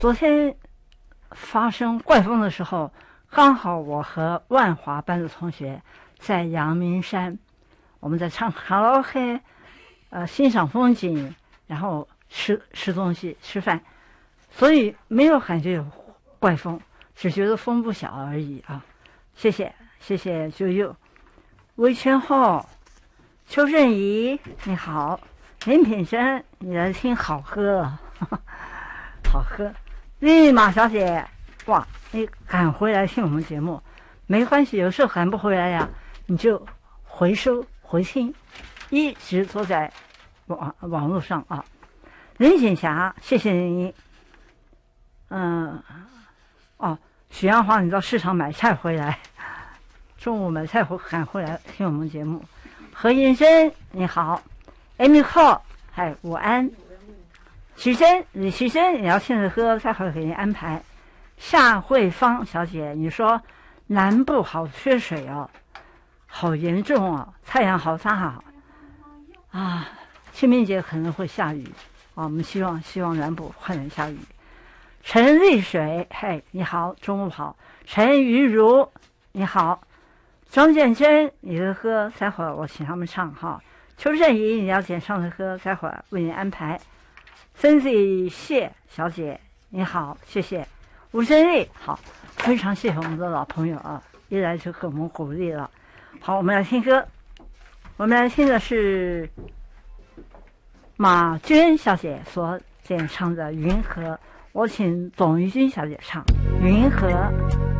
昨天发生怪风的时候，刚好我和万华班的同学在阳明山，我们在唱卡拉 OK，欣赏风景，然后吃东西吃饭，所以没有感觉有怪风，只觉得风不小而已啊。谢谢啾啾，魏全浩、邱振怡你好，林品生你来听好歌了，好歌。丽马小姐，哇，你赶回来听我们节目，没关系，有时候赶不回来呀，你就回收回听，一直都在网络上啊。林锦霞，谢谢你。许阳华，你到市场买菜回来，中午买菜赶回来听我们节目。何银生，你好。Amy Call， 嗨，午安。李奇珍，你要听的歌，待会儿给您安排。夏慧芳小姐，你说南部好缺水哦，好严重哦，太阳好大啊！清明节可能会下雨啊，我们希望南部快点下雨。陈丽水，嘿，你好，中午好。陈瑜如，你好。张建珍，你的歌待会儿我请他们唱哈。邱振怡，你要点唱的歌，待会儿为您安排。Cindy 谢小姐，你好，谢谢。吴真丽，好，非常谢谢我们的老朋友啊，一来就给我们鼓励了。好，我们来听歌，我们来听的是马娟小姐所演唱的《云河》，我请董玉君小姐唱《云河》。